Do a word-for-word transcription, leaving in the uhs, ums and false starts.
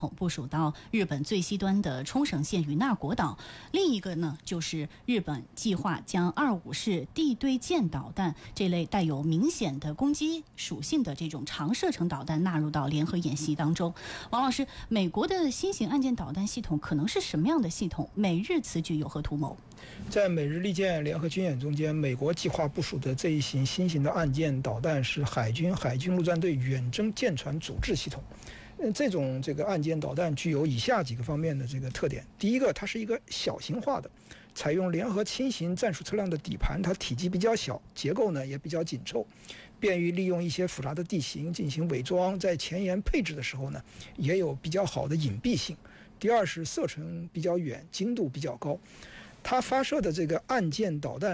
部署到日本最西端的冲绳县与那国岛，另一个呢就是日本计划将二五式地对舰导弹这类带有明显的攻击属性的这种长射程导弹纳入到联合演习当中。王老师，美国的新型岸舰导弹系统可能是什么样的系统？美日此举有何图谋？ 在美日利剑联合军演中间，美国计划部署的这一型新型的岸舰导弹是海军海军陆战队远征舰船阻滞系统。这种这个岸舰导弹具有以下几个方面的这个特点。第一个，它是一个小型化的，采用联合轻型战术车辆的底盘，它体积比较小，结构呢也比较紧凑，便于利用一些复杂的地形进行伪装，在前沿配置的时候呢也有比较好的隐蔽性。第二是射程比较远，精度比较高，它发射的这个岸舰导弹